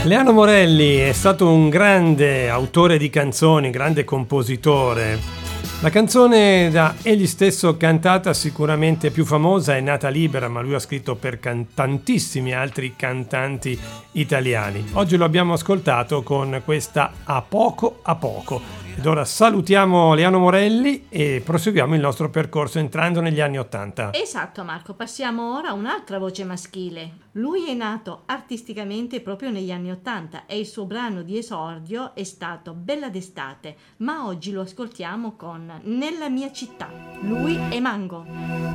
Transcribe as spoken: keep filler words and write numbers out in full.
Leano Morelli è stato un grande autore di canzoni, grande compositore. La canzone da egli stesso cantata, sicuramente più famosa, è Nata Libera, ma lui ha scritto per can- tantissimi altri cantanti italiani. Oggi lo abbiamo ascoltato con questa A poco a poco. Ed ora salutiamo Leano Morelli e proseguiamo il nostro percorso entrando negli anni Ottanta. Esatto Marco, passiamo ora a un'altra voce maschile. Lui è nato artisticamente proprio negli anni Ottanta e il suo brano di esordio è stato Bella d'estate, ma oggi lo ascoltiamo con Nella mia città. Lui è Mango.